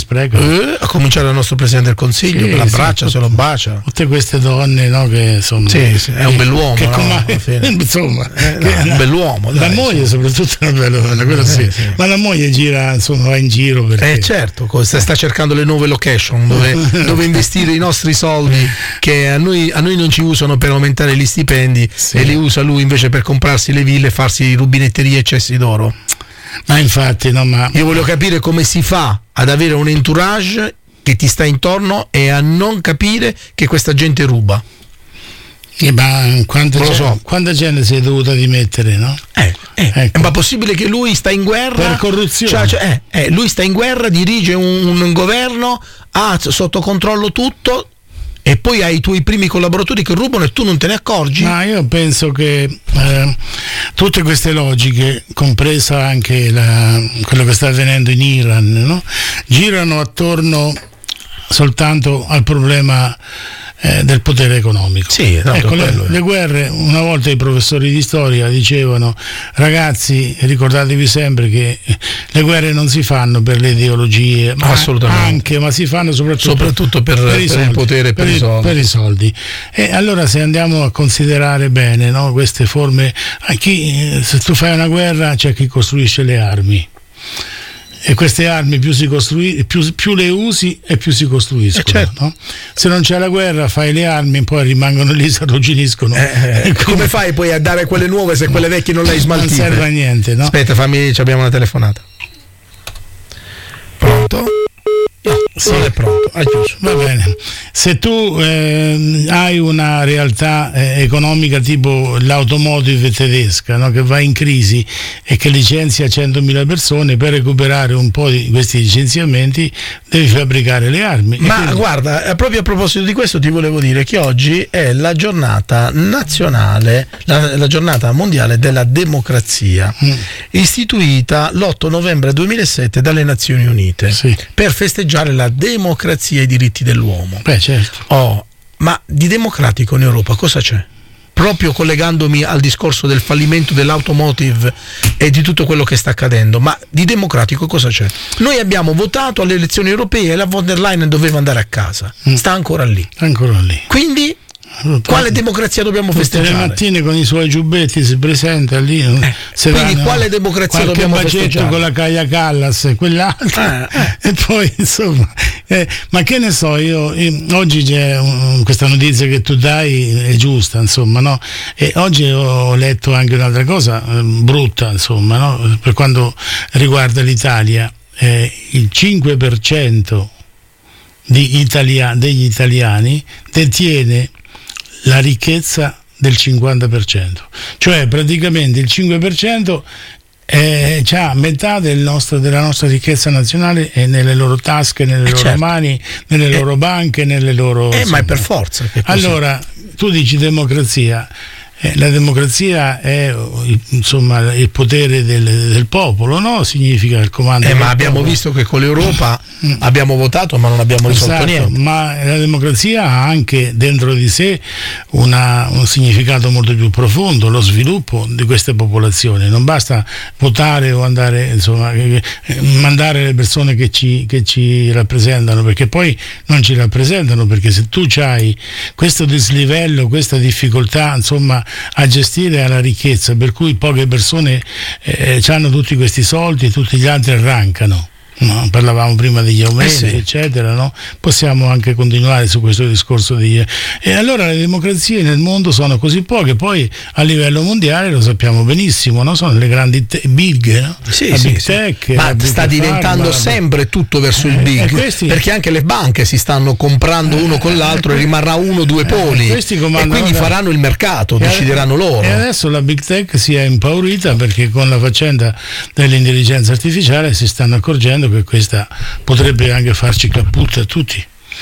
spreca. A cominciare dal nostro Presidente del Consiglio, Sì, che l'abbraccia, sì, se lo bacia. Tutte queste donne, no, che insomma. Sì, è un bell'uomo. Che Insomma, un bell'uomo. La moglie soprattutto è una bella donna, quello sì. Sì. Ma la moglie gira, insomma, va in giro perché. Certo, sta cercando le nuove location dove investire i nostri soldi che a noi non ci usano per aumentare gli stipendi, sì. E li usa lui invece per comprarsi le ville e farsi rubinetterie e cessi d'oro. Ma infatti, no, ma io voglio capire come si fa ad avere un entourage che ti sta intorno e a non capire che questa gente ruba. Ma quanta gente si è dovuta dimettere, no? Ecco. Ma possibile che lui sta in guerra per corruzione? Lui sta in guerra, dirige un governo, ha sotto controllo tutto, e poi hai i tuoi primi collaboratori che rubano e tu non te ne accorgi? Ma io penso che tutte queste logiche, compresa anche quello che sta avvenendo in Iran, no? Girano attorno soltanto al problema del potere economico. Sì, ecco, le guerre, una volta i professori di storia dicevano: ragazzi, ricordatevi sempre che le guerre non si fanno per le ideologie, ma si fanno soprattutto per il potere, per i soldi. E allora, se andiamo a considerare bene, no, queste forme, se tu fai una guerra c'è chi costruisce le armi. E queste armi più le usi e più si costruiscono, certo. No? Se non c'è la guerra fai le armi e poi rimangono lì, si arrugginiscono. Come fai poi a dare quelle nuove se quelle vecchie non le hai smaltite? Non serve a niente, no? Aspetta, abbiamo una telefonata. Pronto? Sì, non è pronto, ha chiuso. Va bene. Se tu hai una realtà economica tipo l'automotive tedesca, no, che va in crisi e che licenzia 100.000 persone, per recuperare un po' di questi licenziamenti devi fabbricare le armi. Ma guarda, proprio a proposito di questo ti volevo dire che oggi è la giornata nazionale, la giornata mondiale della democrazia, istituita l'8 novembre 2007 dalle Nazioni Unite, sì, per festeggiare la democrazia e i diritti dell'uomo. Certo. Ma di democratico in Europa cosa c'è? Proprio collegandomi al discorso del fallimento dell'automotive e di tutto quello che sta accadendo, ma di democratico cosa c'è? Noi abbiamo votato alle elezioni europee e la von der Leyen doveva andare a casa, sta ancora lì. Quindi quale democrazia dobbiamo festeggiare? Le mattine con i suoi giubbetti si presenta lì. Quindi quale democrazia dobbiamo festeggiare? Con la Kaja Kallas e quell'altra e poi insomma ma che ne so io oggi c'è questa notizia che tu dai è giusta, insomma, no? E oggi ho letto anche un'altra cosa brutta, insomma, no? Per quanto riguarda l'Italia, il 5% degli italiani detiene la ricchezza del 50%, cioè praticamente il 5% c'ha metà della nostra ricchezza nazionale è nelle loro tasche, nelle loro mani, nelle loro banche, nelle loro ma è per forza che allora tu dici democrazia. La democrazia è insomma il potere del popolo, no? Significa il comando ma abbiamo popolo. Visto che con l'Europa abbiamo votato ma non abbiamo risolto niente. Ma la democrazia ha anche dentro di sé un significato molto più profondo, lo sviluppo di queste popolazioni. Non basta votare o andare, insomma, mandare le persone che ci rappresentano, perché poi non ci rappresentano, perché se tu hai questo dislivello, questa difficoltà, insomma, a gestire la ricchezza, per cui poche persone hanno tutti questi soldi e tutti gli altri arrancano. No, parlavamo prima degli aumenti, eccetera, no? Possiamo anche continuare su questo discorso e allora le democrazie nel mondo sono così poche, poi a livello mondiale lo sappiamo benissimo, no? Sono le grandi big, no? Big tech, ma sta diventando sempre tutto verso il big, perché anche le banche si stanno comprando uno con l'altro e rimarrà uno o due poli e quindi faranno il mercato, decideranno loro. E adesso la big tech si è impaurita perché con la faccenda dell'intelligenza artificiale si stanno accorgendo che questa potrebbe anche farci caput a tutti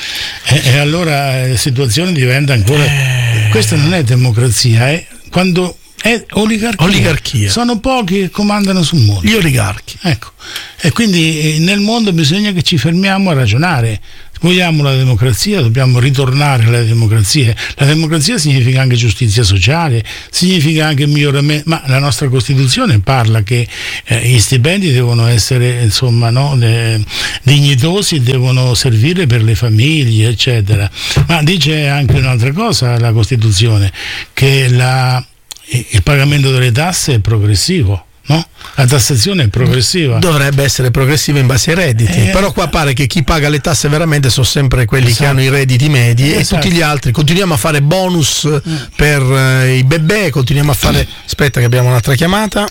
e allora la situazione diventa ancora questa non è democrazia, quando È oligarchia. Sono pochi che comandano sul mondo. Gli oligarchi. Ecco. E quindi nel mondo bisogna che ci fermiamo a ragionare. Vogliamo la democrazia, dobbiamo ritornare alla democrazia. La democrazia significa anche giustizia sociale, significa anche miglioramento, ma la nostra Costituzione parla che gli stipendi devono essere dignitosi, devono servire per le famiglie, eccetera. Ma dice anche un'altra cosa la Costituzione, che il pagamento delle tasse è progressivo. No? La tassazione è progressiva. Dovrebbe essere progressiva in base ai redditi, però qua pare che chi paga le tasse veramente sono sempre quelli che hanno i redditi medi e tutti gli altri. Continuiamo a fare bonus per i bebè, continuiamo a fare. Aspetta che abbiamo un'altra chiamata.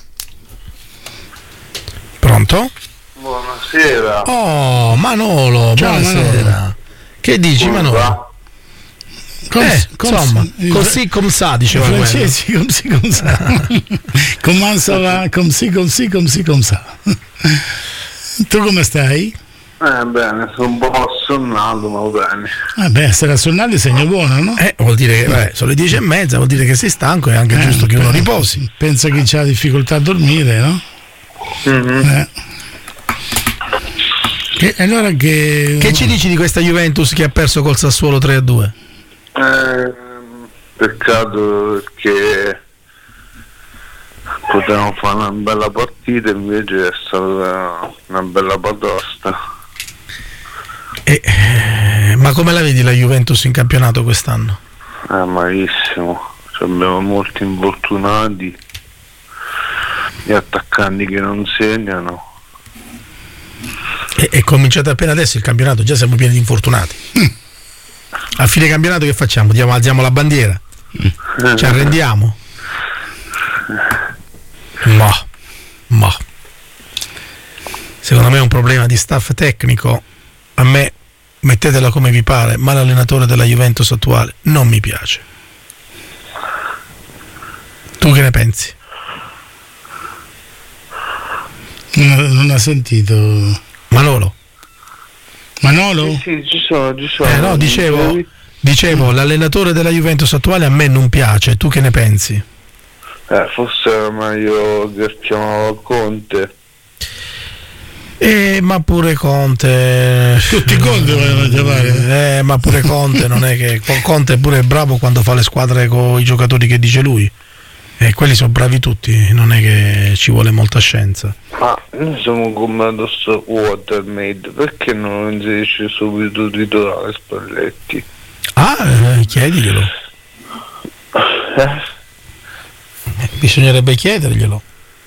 Pronto? Buonasera. Oh, Manolo, ciao, buonasera. Manolo. Che dici, Manolo? Insomma, così come sa, diceva i francesi, come sa. Come sa. Tu come stai? Bene, sono un po' assonnato, ma bene. Essere assonnati è segno buono, no? Vuol dire che sono le 10:30, vuol dire che sei stanco, è anche giusto che uno riposi. Pensa che ha difficoltà a dormire, no? Mm-hmm. Allora che ci dici di questa Juventus che ha perso col Sassuolo 3-2? Peccato perché potevamo fare una bella partita, invece è stata una bella batosta. Ma come la vedi la Juventus in campionato quest'anno? Malissimo, abbiamo molti infortunati, gli attaccanti che non segnano. È cominciato appena adesso il campionato, già siamo pieni di infortunati. A fine campionato che facciamo? Alziamo la bandiera? Ci arrendiamo? Ma secondo me è un problema di staff tecnico. A me, mettetela come vi pare, ma l'allenatore della Juventus attuale non mi piace. Tu che ne pensi? Non ha sentito Manolo? Sì, ci sono. No, dicevo, l'allenatore della Juventus attuale a me non piace, tu che ne pensi? Forse era meglio che chiamava Conte. Ma pure Conte. Tutti Conte volevano chiamare. Ma pure Conte non è che. Conte è pure bravo quando fa le squadre con i giocatori che dice lui. E quelli sono bravi tutti, non è che ci vuole molta scienza. Ma noi siamo come adesso Watermaid, perché non inserisce subito titolare Spalletti? Chiediglielo. Bisognerebbe chiederglielo.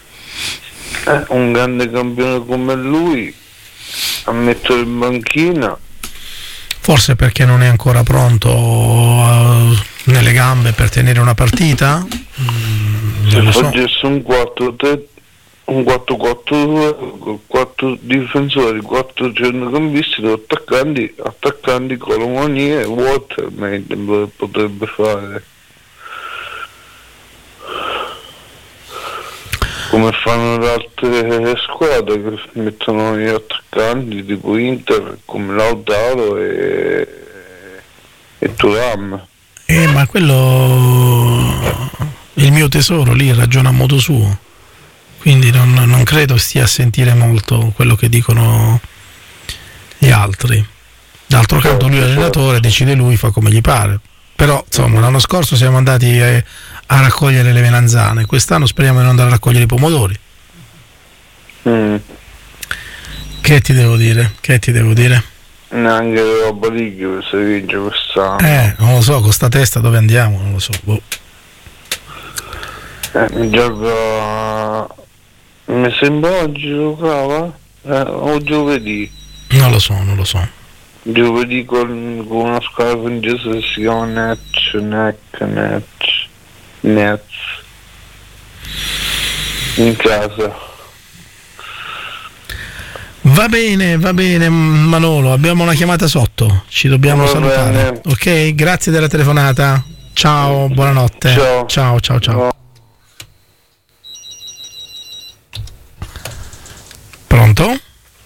Un grande campione come lui a mettere in banchina. Forse perché non è ancora pronto nelle gambe per tenere una partita? Se facesse un 4-3, un 4-4-2 con 4 difensori, 4 centrocampisti, 2 attaccanti Colomoni e Watermaid potrebbe fare. Come fanno le altre squadre che mettono gli attaccanti tipo Inter come Lautaro e Thuram. Ma quello il mio tesoro lì ragiona a modo suo, quindi non credo stia a sentire molto quello che dicono gli altri. D'altro canto lui è allenatore, decide lui, fa come gli pare. Però insomma l'anno scorso siamo andati a raccogliere le melanzane, quest'anno speriamo di non andare a raccogliere i pomodori. Che ti devo dire? Neanche l'Europa League se vince quest'anno. Non lo so, con sta testa dove andiamo, non lo so. Mi gioca, mi sembra oggi giocava o giovedì. Non lo so. Giovedì con una squadra francese che si chiama Nets in casa. Va bene Manolo, abbiamo una chiamata sotto, ci dobbiamo salutare. Bene. Ok, grazie della telefonata. Ciao, buonanotte. Ciao. Pronto?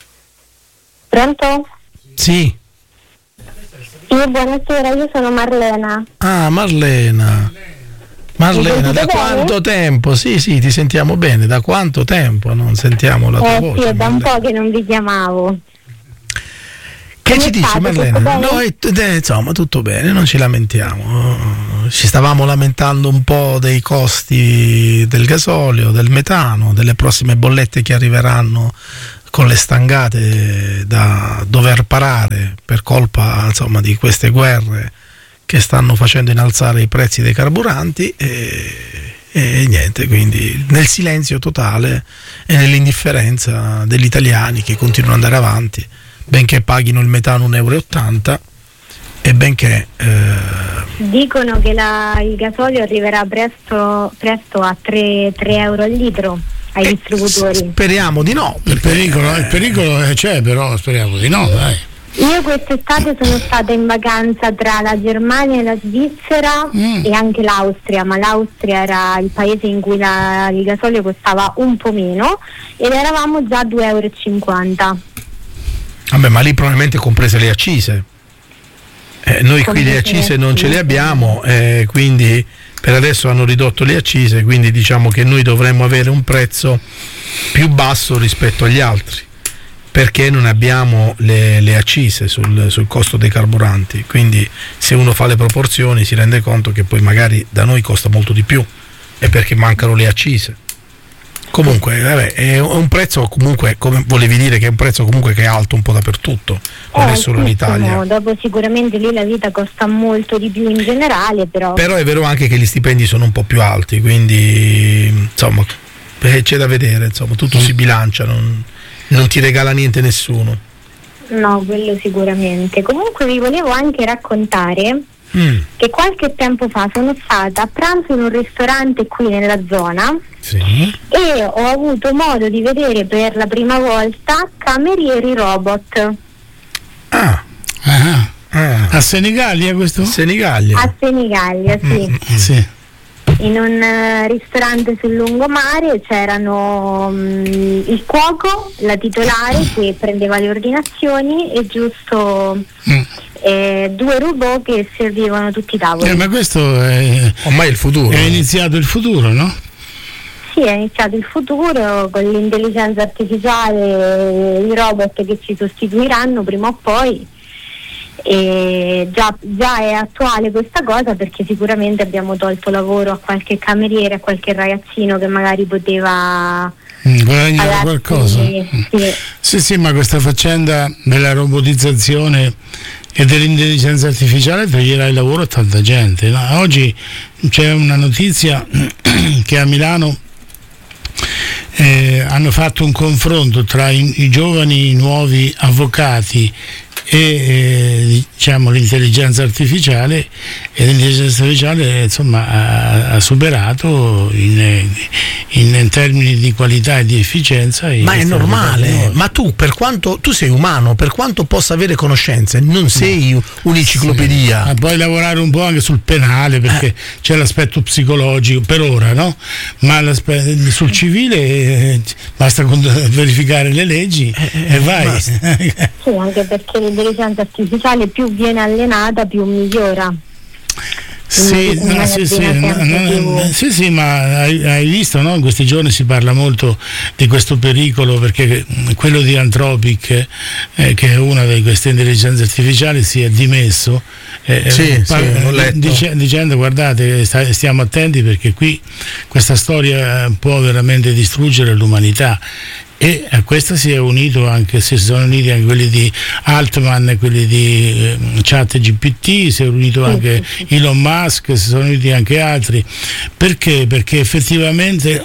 Sì. Buonasera, io sono Marlena. Marlena, Marlena, da quanto tempo? Sì, ti sentiamo bene. Da quanto tempo non sentiamo la tua voce? Sì, è da un po' che non vi chiamavo. Che ci dici, Marlena? No, insomma, tutto bene, non ci lamentiamo. Ci stavamo lamentando un po' dei costi del gasolio, del metano, delle prossime bollette che arriveranno con le stangate da dover parare per colpa, insomma, di queste guerre che stanno facendo innalzare i prezzi dei carburanti e niente, quindi nel silenzio totale e nell'indifferenza degli italiani che continuano ad andare avanti, benché paghino il metano 1,80 € e benché dicono che il gasolio arriverà presto a 3 euro al litro ai distributori. Speriamo di no. Il pericolo c'è, però speriamo di no, dai. Io quest'estate sono stata in vacanza tra la Germania e la Svizzera e anche l'Austria, ma l'Austria era il paese in cui il gasolio costava un po' meno ed eravamo già a 2,50 €. Vabbè, ma lì probabilmente comprese le accise. Noi qui le accise non ce le abbiamo, quindi per adesso hanno ridotto le accise, quindi diciamo che noi dovremmo avere un prezzo più basso rispetto agli altri, perché non abbiamo le accise sul costo dei carburanti. Quindi se uno fa le proporzioni si rende conto che poi magari da noi costa molto di più, è perché mancano le accise. Comunque vabbè, è un prezzo comunque, come volevi dire, che è un prezzo comunque che è alto un po' dappertutto, non è solo in Italia. Dopo sicuramente lì la vita costa molto di più in generale, però è vero anche che gli stipendi sono un po' più alti, quindi insomma c'è da vedere, insomma tutto si bilancia, non ti regala niente nessuno. No, quello sicuramente. Comunque vi volevo anche raccontare che qualche tempo fa sono stata a pranzo in un ristorante qui nella zona. Sì. E ho avuto modo di vedere per la prima volta camerieri robot. A Senigallia questo? A Senigallia, sì. Sì. In un ristorante sul lungomare c'erano il cuoco, la titolare che prendeva le ordinazioni e giusto 2 robot che servivano tutti i tavoli. Ma questo è ormai il futuro. È iniziato il futuro, no? Sì, è iniziato il futuro con l'intelligenza artificiale, i robot che ci sostituiranno prima o poi. E già è attuale questa cosa, perché sicuramente abbiamo tolto lavoro a qualche cameriere, a qualche ragazzino che magari poteva guadagnare qualcosa. Sì, ma questa faccenda della robotizzazione e dell'intelligenza artificiale toglierà il lavoro a tanta gente, no? Oggi c'è una notizia che a Milano hanno fatto un confronto tra i giovani nuovi avvocati e diciamo l'intelligenza artificiale, e l'intelligenza artificiale insomma ha superato in termini di qualità e di efficienza. Ma è normale, ma tu sei umano, per quanto possa avere conoscenze, non sei un'enciclopedia. Ma puoi lavorare un po' anche sul penale, perché c'è l'aspetto psicologico per ora, no? Ma sul civile basta verificare le leggi e vai. Sì, anche perché l'intelligenza artificiale più viene allenata più migliora. Sì, ma hai visto, no? In questi giorni si parla molto di questo pericolo, perché quello di Anthropic, che è una di queste intelligenze artificiali, si è dimesso dicendo guardate, stiamo attenti perché qui questa storia può veramente distruggere l'umanità. E a questo si sono uniti anche quelli di Altman, quelli di ChatGPT, si è unito anche Elon Musk, si sono uniti anche altri. Perché? Perché effettivamente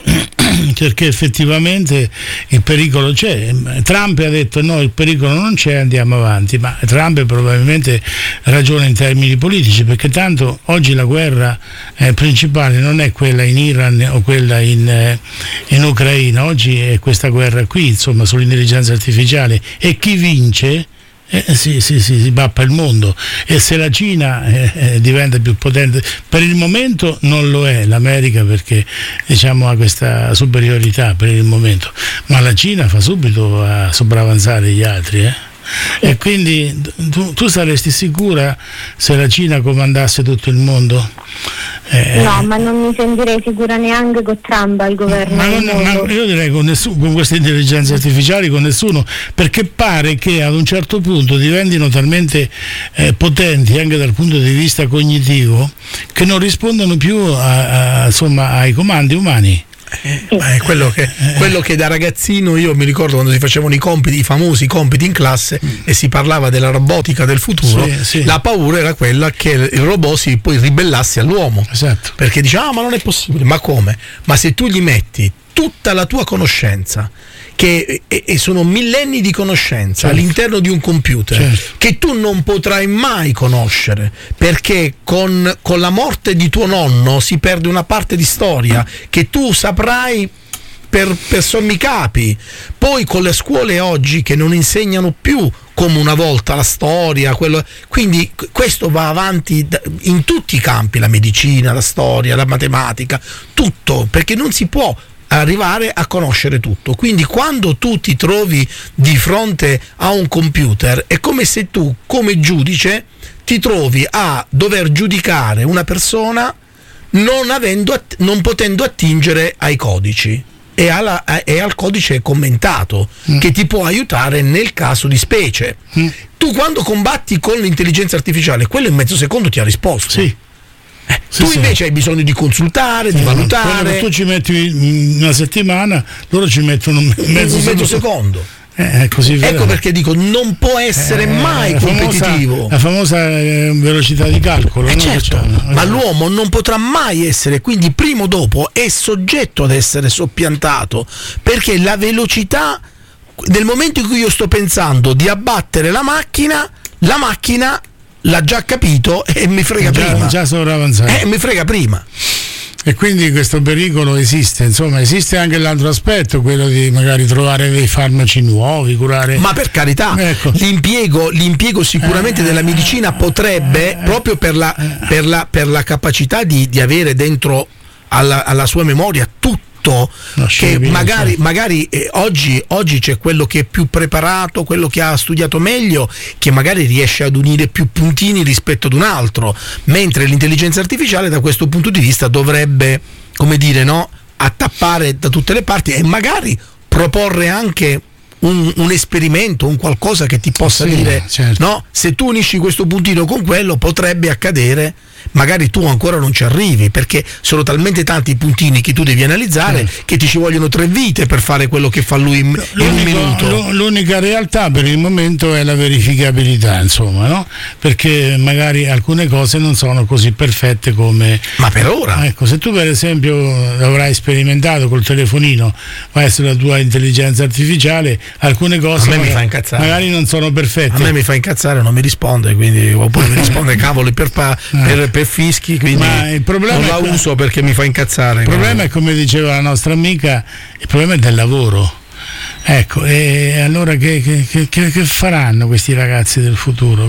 il pericolo c'è. Trump ha detto no, il pericolo non c'è, andiamo avanti, ma Trump probabilmente ragiona in termini politici, perché tanto oggi la guerra principale non è quella in Iran o quella in Ucraina, oggi è questa guerra qui, insomma, sull'intelligenza artificiale, e chi vince si bappa il mondo. E se la Cina diventa più potente, per il momento non lo è l'America, perché diciamo ha questa superiorità per il momento, ma la Cina fa subito a sopravanzare gli altri, E quindi tu saresti sicura, se la Cina comandasse tutto il mondo, No, ma non mi sentirei sicura neanche con Trump al governo. Ma io direi con nessuno, con queste intelligenze artificiali con nessuno, perché pare che ad un certo punto diventino talmente potenti anche dal punto di vista cognitivo che non rispondono più insomma, ai comandi umani. Quello che da ragazzino io mi ricordo quando si facevano i famosi compiti in classe e si parlava della robotica del futuro, sì. La paura era quella che il robot si poi ribellasse all'uomo, esatto. Perché diceva ma non è possibile, ma come? Ma se tu gli metti tutta la tua conoscenza e sono millenni di conoscenza, certo, all'interno di un computer, certo, che tu non potrai mai conoscere, perché con la morte di tuo nonno si perde una parte di storia che tu saprai per sommi capi. Poi con le scuole oggi che non insegnano più come una volta la storia, quindi questo va avanti in tutti i campi, la medicina, la storia, la matematica, tutto, perché non si può arrivare a conoscere tutto. Quindi quando tu ti trovi di fronte a un computer è come se tu come giudice ti trovi a dover giudicare una persona non potendo attingere ai codici e al codice commentato che ti può aiutare nel caso di specie. Tu quando combatti con l'intelligenza artificiale, quello in mezzo secondo ti ha risposto. Sì. Tu invece hai bisogno di consultare, di valutare. Quello che tu ci metti una settimana, loro ci mettono mezzo secondo. Così ecco perché dico non può essere mai competitivo. La famosa velocità di calcolo. Certo, ma l'uomo non potrà mai essere, quindi prima o dopo è soggetto ad essere soppiantato, perché la velocità, nel momento in cui io sto pensando di abbattere la macchina l'ha già capito e mi frega prima. Già sovravanzato. Mi frega prima. E quindi questo pericolo esiste, insomma, esiste anche l'altro aspetto, quello di magari trovare dei farmaci nuovi, curare. Ma per carità, ecco, l'impiego sicuramente della medicina potrebbe, proprio per la capacità di avere dentro alla sua memoria tutto, che magari oggi c'è quello che è più preparato, quello che ha studiato meglio, che magari riesce ad unire più puntini rispetto ad un altro, mentre l'intelligenza artificiale da questo punto di vista dovrebbe, come dire, no, attappare da tutte le parti e magari proporre anche un esperimento, un qualcosa che ti possa dire, certo, no? Se tu unisci questo puntino con quello potrebbe accadere, magari tu ancora non ci arrivi perché sono talmente tanti i puntini che tu devi analizzare, certo, che ti ci vogliono 3 vite per fare quello che fa lui in un minuto. L'unica realtà per il momento è la verificabilità, insomma, no? Perché magari alcune cose non sono così perfette come. Ma per ora? Ecco, se tu per esempio avrai sperimentato col telefonino, vai essere la tua intelligenza artificiale, alcune cose a me mi fa incazzare, magari non sono perfette. A me mi fa incazzare, non mi risponde, quindi oppure mi risponde cavoli per fischi, quindi ma il problema non la uso perché mi fa incazzare. Il problema è, come diceva la nostra amica, il problema è del lavoro. Ecco, e allora che faranno questi ragazzi del futuro?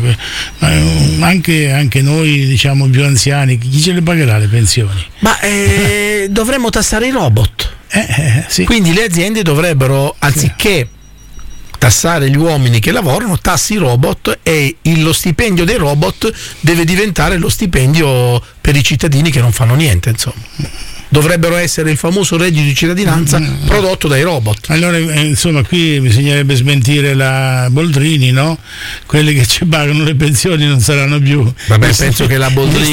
Anche noi, diciamo, più anziani, chi ce le pagherà le pensioni? Ma dovremmo tassare i robot. Sì. Quindi le aziende dovrebbero, anziché tassare gli uomini che lavorano, tassi i robot e lo stipendio dei robot deve diventare lo stipendio per i cittadini che non fanno niente, insomma. Dovrebbero essere il famoso reddito di cittadinanza prodotto dai robot. Allora, insomma, qui bisognerebbe smentire la Boldrini, no? Quelli che ci pagano le pensioni non saranno più. Vabbè, penso che la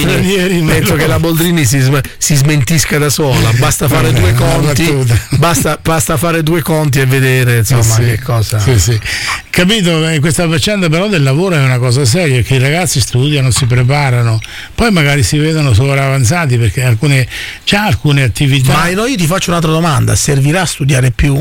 Boldrini si smentisca da sola. Basta fare due conti. Basta fare 2 conti e vedere, insomma, che cosa. Sì. Capito? Questa faccenda però del lavoro è una cosa seria, che i ragazzi studiano, si preparano, poi magari si vedono sovravanzati perché alcune attività. Ma io ti faccio un'altra domanda: servirà a studiare più?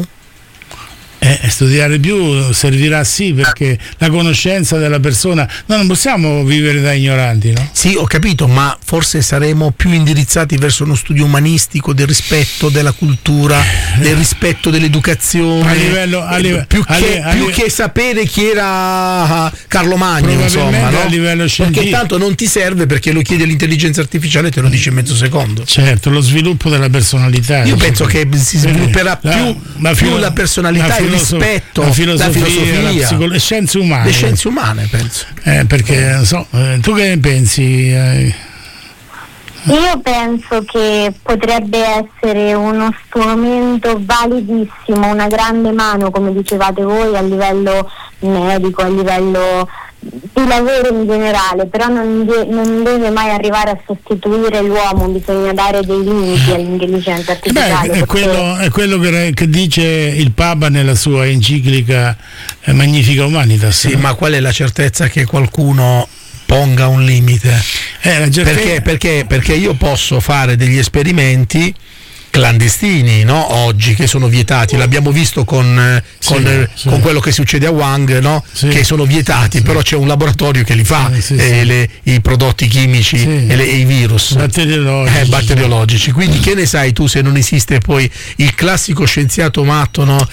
Studiare più servirà, sì, perché la conoscenza della persona, noi non possiamo vivere da ignoranti, no? Sì, ho capito, ma forse saremo più indirizzati verso uno studio umanistico del rispetto della cultura, del rispetto dell'educazione, più che sapere chi era Carlo Magno, insomma, no? A livello scientifico, perché tanto non ti serve, perché lo chiede l'intelligenza artificiale e te lo dice in mezzo secondo. Certo, lo sviluppo della personalità. Io penso che si svilupperà più la personalità, il rispetto, la filosofia, le scienze umane. Le scienze umane, penso. Perché non so, tu che ne pensi? Io penso che potrebbe essere uno strumento validissimo, una grande mano, come dicevate voi, a livello medico, a livello di lavoro in generale, però non deve mai arrivare a sostituire l'uomo, bisogna dare dei limiti all'intelligenza artificiale. È quello che dice il Papa nella sua enciclica Magnifica Humanitas. Sì, ma qual è la certezza che qualcuno ponga un limite? Perché io posso fare degli esperimenti clandestini, no? Oggi, che sono vietati, l'abbiamo visto con quello che succede a Wuhan, no? Che sono vietati, però c'è un laboratorio che li fa, i prodotti chimici e i virus batteriologici. Quindi che ne sai tu se non esiste poi il classico scienziato matto, no?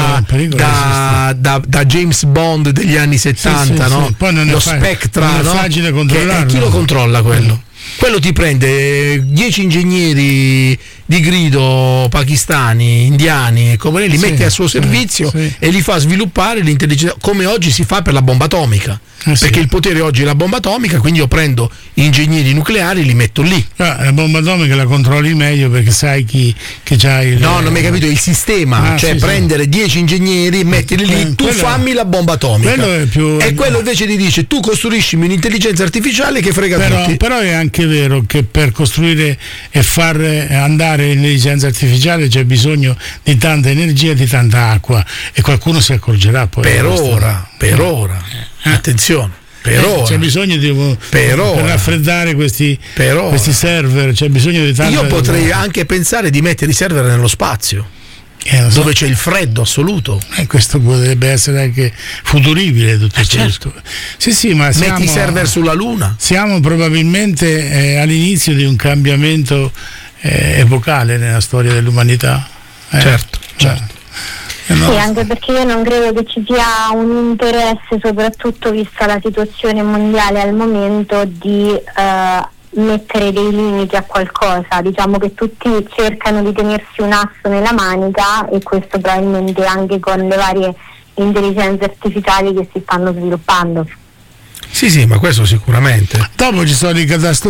Da James Bond degli anni 70, no? Lo Spectra, no? Chi lo controlla quello? Quello ti prende 10 ingegneri di grido pakistani, indiani, come li mette a suo servizio e li fa sviluppare l'intelligenza, come oggi si fa per la bomba atomica. Perché il potere oggi è la bomba atomica, quindi io prendo ingegneri nucleari e li metto lì. La bomba atomica la controlli meglio perché sai che c'ha il... No, non mi hai capito, il sistema, prendere 10 ingegneri, metterli lì, tu fammi la bomba atomica. Quello invece ti dice, tu costruiscimi un'intelligenza artificiale che frega tutti. Però è anche vero che per costruire e far andare l'intelligenza artificiale c'è bisogno di tanta energia e di tanta acqua, e qualcuno si accorgerà poi. Per ora. Attenzione, per ora c'è bisogno per raffreddare questi server, c'è bisogno di tanto. Io potrei anche pensare di mettere i server nello spazio, dove c'è il freddo assoluto. Questo potrebbe essere anche futuribile, tutto questo. Sì, ma metti i server sulla Luna. Siamo probabilmente all'inizio di un cambiamento epocale nella storia dell'umanità. Certo. Sì, anche perché io non credo che ci sia un interesse, soprattutto vista la situazione mondiale al momento, di mettere dei limiti a qualcosa. Diciamo che tutti cercano di tenersi un asso nella manica, e questo probabilmente anche con le varie intelligenze artificiali che si stanno sviluppando. Sì, ma questo sicuramente. Dopo ci sono i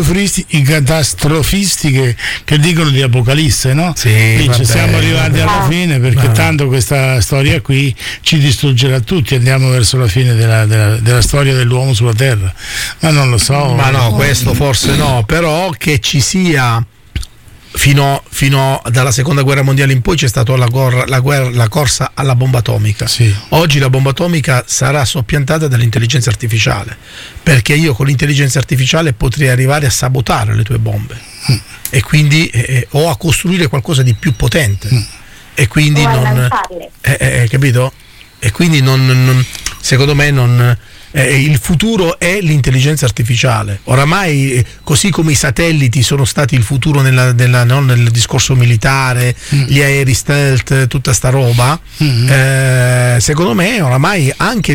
catastrofisti che dicono di apocalisse, no? Siamo arrivati alla fine, perché tanto questa storia qui ci distruggerà tutti, andiamo verso la fine della storia dell'uomo sulla terra. Ma non lo so. Ma no, questo forse no, però che ci sia fino dalla seconda guerra mondiale in poi c'è stata la corsa alla bomba atomica. Oggi la bomba atomica sarà soppiantata dall'intelligenza artificiale, perché io con l'intelligenza artificiale potrei arrivare a sabotare le tue bombe e quindi o a costruire qualcosa di più potente e quindi capito? E quindi secondo me il futuro è l'intelligenza artificiale. Oramai, così come i satelliti sono stati il futuro nel discorso militare, gli aerei stealth, tutta sta roba, secondo me oramai anche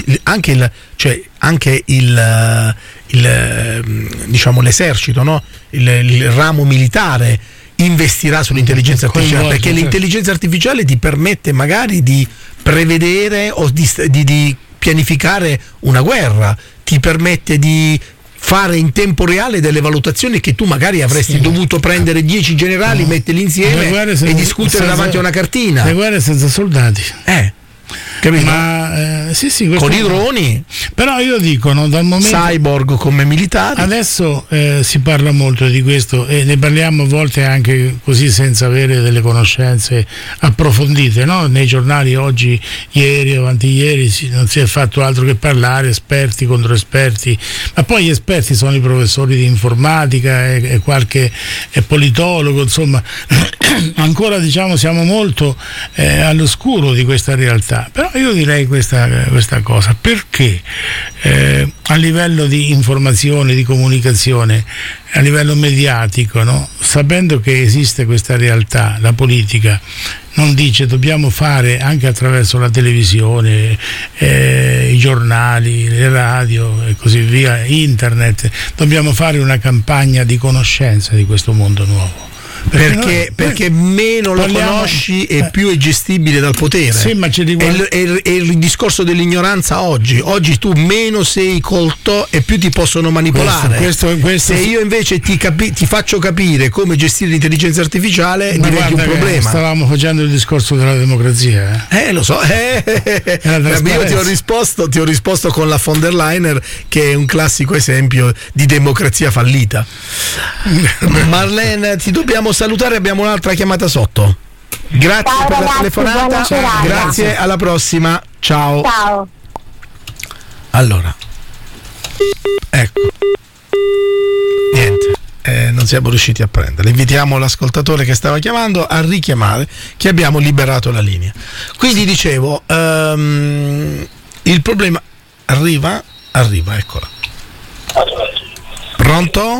l'esercito, no? il ramo militare investirà sull'intelligenza artificiale, perché l'intelligenza artificiale ti permette magari di prevedere o di pianificare una guerra, ti permette di fare in tempo reale delle valutazioni che tu magari avresti dovuto prendere 10 generali, metterli insieme e discutere davanti a una cartina. Le guerre senza soldati. Capito? Ma con i droni. Però io dico, no, dal momento cyborg come militari. Adesso si parla molto di questo e ne parliamo a volte anche così senza avere delle conoscenze approfondite, no? Nei giornali oggi, ieri, avanti ieri non si è fatto altro che parlare, esperti contro esperti, ma poi gli esperti sono i professori di informatica e qualche politologo, insomma ancora siamo molto all'oscuro di questa realtà. Però io direi questa cosa, perché a livello di informazione, di comunicazione, a livello mediatico, no? Sapendo che esiste questa realtà, la politica non dice dobbiamo fare anche attraverso la televisione, i giornali, le radio e così via, internet, dobbiamo fare una campagna di conoscenza di questo mondo nuovo. Perché meno lo conosci e più è gestibile dal potere. Sì, ma c'è è il discorso dell'ignoranza oggi. Oggi tu meno sei colto e più ti possono manipolare. Questo Se io invece ti faccio capire come gestire l'intelligenza artificiale, diventi un problema. Stavamo facendo il discorso della democrazia. Lo so. Io ti ho risposto con la von der Leyen, che è un classico esempio di democrazia fallita. Marlene, ti dobbiamo salutare, abbiamo un'altra chiamata sotto. Grazie per la telefonata. Grazie, alla prossima. Ciao. Allora, ecco, niente, non siamo riusciti a prenderla. Invitiamo l'ascoltatore che stava chiamando a richiamare, che abbiamo liberato la linea. Quindi dicevo, il problema arriva, eccola. Pronto?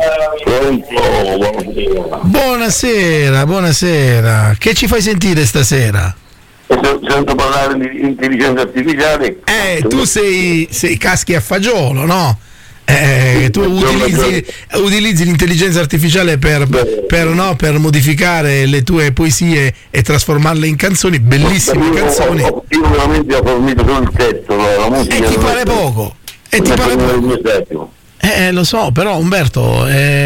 Buonasera. Che ci fai sentire stasera? Sento parlare di intelligenza artificiale. Tu sei caschi a fagiolo, no? Tu utilizzi l'intelligenza artificiale per modificare le tue poesie e trasformarle in canzoni, bellissime canzoni. Io veramente ho fornito solo il testo, la musica. E ti pare poco. Lo so, però Umberto,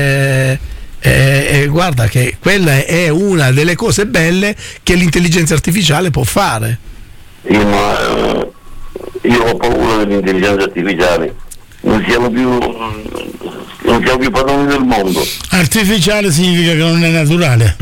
guarda che quella è una delle cose belle che l'intelligenza artificiale può fare. Sì, ma io ho paura dell'intelligenza artificiale. Non siamo più padroni del mondo. Artificiale significa che non è naturale.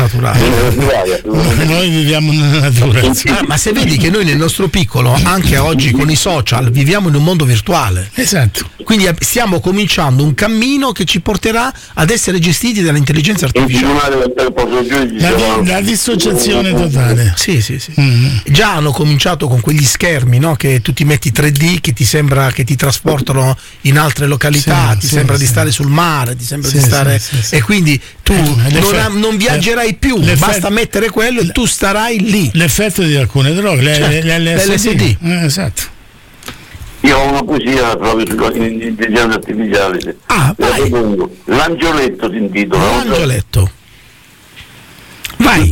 Noi viviamo nella natura. Ma se vedi che noi nel nostro piccolo, anche oggi con i social, viviamo in un mondo virtuale. Esatto. Quindi stiamo cominciando un cammino che ci porterà ad essere gestiti dall'intelligenza artificiale. La dissociazione totale. Sì. Già hanno cominciato con quegli schermi, no? Che tu ti metti 3D, che ti sembra che ti trasportano in altre località, ti sembra di stare sul mare, ti sembra di stare. E quindi tu non viaggerai più, basta mettere quello e tu starai lì. L'effetto di alcune droghe, l'LSD. Esatto. Io ho una poesia proprio sull'intelligenza artificiale. L'angioletto si intitola. L'angioletto. Vai.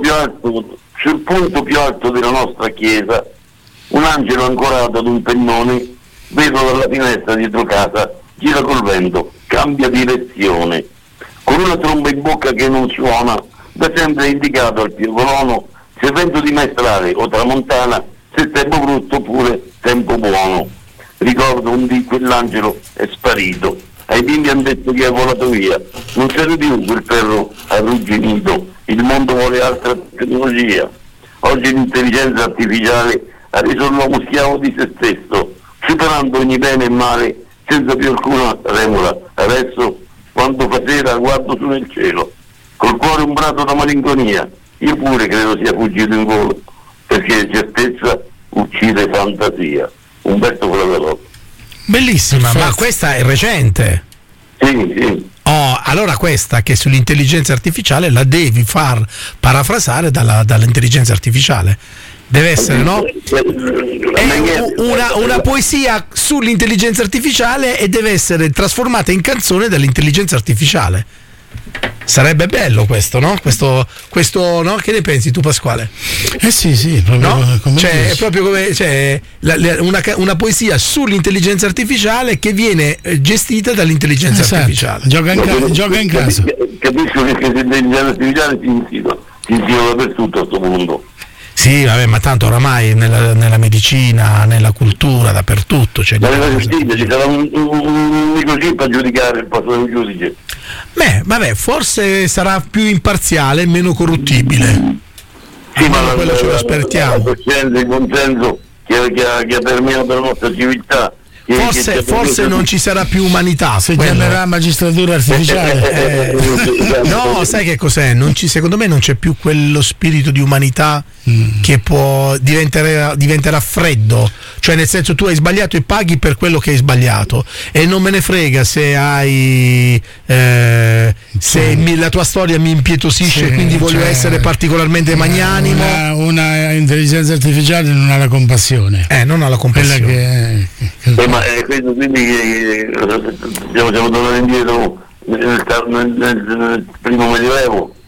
Sul punto più alto della nostra chiesa, un angelo ancorato ad un pennone, vedo dalla finestra dietro casa, gira col vento, cambia direzione. Con una tromba in bocca che non suona, da sempre indicato al piovolono, se vento di maestrale o tramontana, se tempo brutto oppure tempo buono. Ricordo un dì quell'angelo è sparito, ai bimbi hanno detto che è volato via, non serve più quel ferro arrugginito, il mondo vuole altra tecnologia. Oggi l'intelligenza artificiale ha reso l'uomo schiavo di se stesso, superando ogni bene e male senza più alcuna remora. Adesso, quando fa sera, guardo su nel cielo, col cuore umbrato da malinconia. Io pure credo sia fuggito in volo, perché certezza uccide fantasia. Umberto Fraterotto. Bellissima, ma questa è recente. Sì. Allora questa che sull'intelligenza artificiale la devi far parafrasare dall'intelligenza artificiale. Deve essere, no? È una poesia sull'intelligenza artificiale e deve essere trasformata in canzone dall'intelligenza artificiale. Sarebbe bello questo, no? Questo no? Che ne pensi tu, Pasquale? Sì, proprio no? come è proprio come una poesia sull'intelligenza artificiale che viene gestita dall'intelligenza artificiale. Gioca in casa. Capisco che l'intelligenza artificiale si insinua dappertutto a questo mondo. Sì, vabbè, ma tanto oramai nella medicina, nella cultura, dappertutto c'è. Nella giustizia ci sarà un microchip a giudicare il posto del giudice. Vabbè, forse sarà più imparziale e meno corruttibile. Sì, ma quello ce lo aspettiamo. Il consenso che ha terminato la nostra civiltà. Forse non ci sarà più umanità. Si chiamerà magistratura artificiale. No, sai che cos'è? Secondo me non c'è più quello spirito di umanità che diventerà freddo. Cioè, nel senso, tu hai sbagliato e paghi per quello che hai sbagliato. E non me ne frega se la tua storia mi impietosisce, quindi voglio essere particolarmente magnanimo. Una intelligenza artificiale non ha la compassione. Non ha la compassione. Ma credo quindi che siamo tornati indietro nel primo medioevo,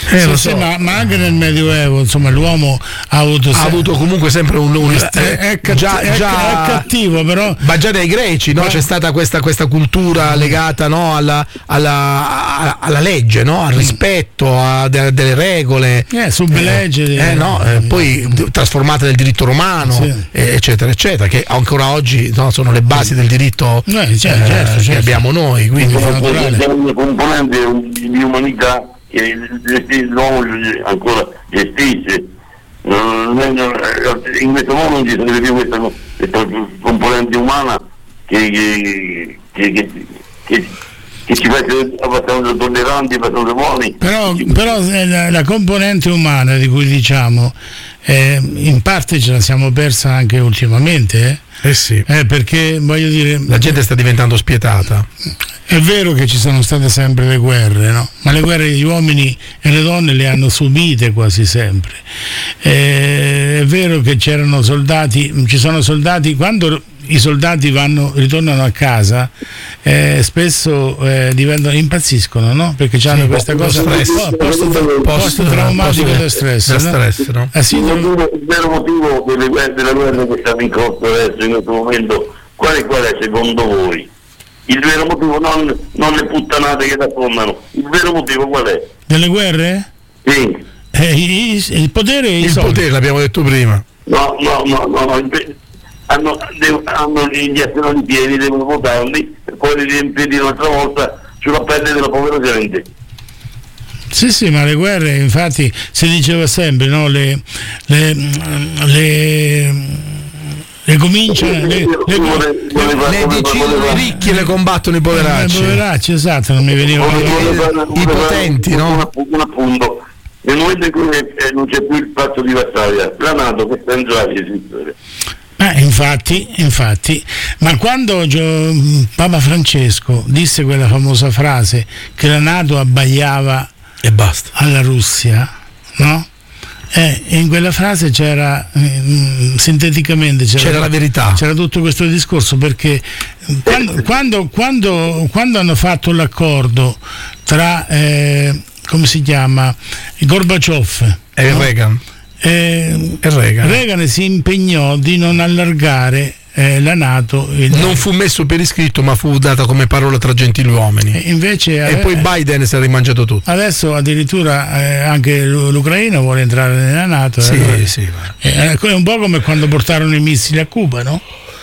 Sì, ma anche nel Medioevo, insomma, l'uomo ha avuto comunque sempre è cattivo, però. Ma già dai greci, no? C'è stata questa cultura legata, no? alla legge, no? Al rispetto delle regole. Sublegge. Poi trasformata nel diritto romano, eccetera, eccetera, che ancora oggi, no, sono le basi del diritto certo. Che abbiamo noi. Quindi è una componente di umanità che l'uomo ancora gestisce. In questo mondo non ci sarebbe più questa componente umana che ci fa essere abbastanza tolleranti, abbastanza buoni. Però la componente umana di cui diciamo in parte ce la siamo persa anche ultimamente. Sì. Perché voglio dire, la gente sta diventando spietata. È vero che ci sono state sempre le guerre, no? Ma le guerre gli uomini e le donne le hanno subite quasi sempre. È vero che ci sono soldati, quando i soldati ritornano a casa, spesso impazziscono, no? Perché hanno questa cosa post-traumatico da stress. No? Il vero motivo della guerra che stanno in corso adesso in questo momento, qual è secondo voi? Il vero motivo, non le puttanate che raccontano, il vero motivo qual è? Delle guerre? Sì. Il potere e i soldi. Il potere, l'abbiamo detto prima. No. Hanno gli assenoni pieni, devono votarli e poi li riempire un'altra volta sulla pelle della povera gente. Sì, ma le guerre, infatti, si diceva sempre, no? Le cominciano, le decidono i ricchi e le combattono i poveracci. I poveracci, esatto, non mi veniva i potenti, no? Un appunto. Nel momento in cui non c'è più il patto di Varsavia, la NATO che sta in già esistere. Infatti, ma quando Papa Francesco disse quella famosa frase che la NATO abbaiava e basta alla Russia, no? In quella frase c'era sinteticamente c'era la verità, c'era tutto questo discorso, perché quando hanno fatto l'accordo tra come si chiama, Gorbaciov e Reagan. Reagan si impegnò di non allargare la NATO. Non fu messo per iscritto, ma fu data come parola tra gentiluomini. E poi Biden si è rimangiato tutto. Adesso addirittura anche l'Ucraina vuole entrare nella NATO. Sì. È un po' come quando portarono i missili a Cuba, no?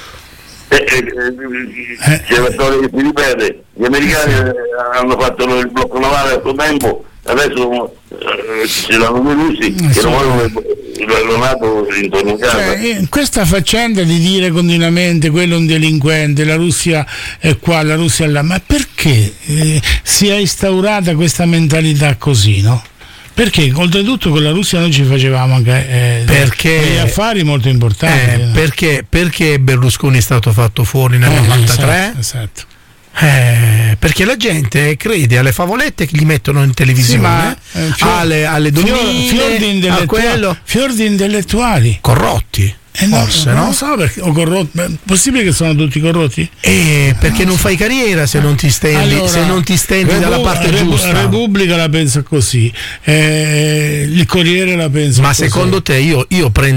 C'è la storia che si ripete. Gli americani hanno fatto il blocco navale a suo tempo, adesso ce l'hanno i russi che non vogliono lo NATO intorno a casa. Questa faccenda di dire continuamente quello è un delinquente, la Russia è qua, la Russia è là, ma perché si è instaurata questa mentalità così, no? Perché oltretutto con la Russia noi ci facevamo anche degli affari molto importanti. Perché Berlusconi è stato fatto fuori nel 93? Esatto. Perché la gente crede alle favolette che gli mettono in televisione, alle donine, fior di intellettuali corrotti. Forse no? Non so perché, o corrotti. È possibile che sono tutti corrotti? Perché non fai carriera se non ti stendi, dalla parte giusta. La Repubblica la pensa così, il Corriere la pensa ma così. Secondo te io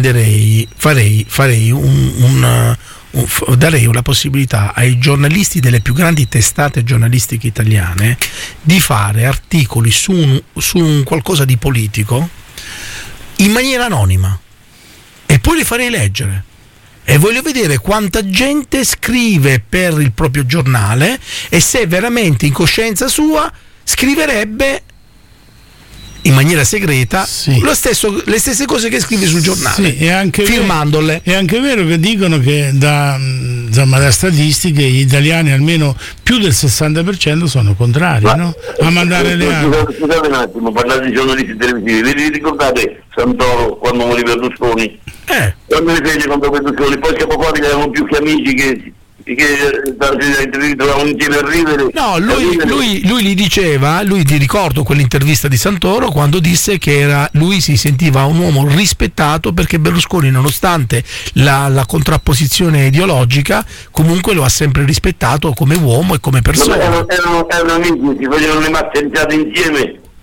darei una possibilità ai giornalisti delle più grandi testate giornalistiche italiane di fare articoli su un qualcosa di politico in maniera anonima e poi li farei leggere, e voglio vedere quanta gente scrive per il proprio giornale e se veramente in coscienza sua scriverebbe in maniera segreta le stesse cose che scrive sul giornale, firmandole. È anche vero che dicono che da statistiche gli italiani almeno più del 60% sono contrari, no? A mandare le armi. Scusate un attimo, parlate di giornalisti televisivi, vi ricordate Santoro quando morì Berlusconi? Quando li fece contro Berlusconi, poi siamo fuori che erano più che amici che ritrovavano insieme a ridere. No, lui gli diceva, ti ricordo quell'intervista di Santoro quando disse che lui si sentiva un uomo rispettato perché Berlusconi, nonostante la contrapposizione ideologica, comunque lo ha sempre rispettato come uomo e come persona. Erano amici, si facevano le mazzeggiate insieme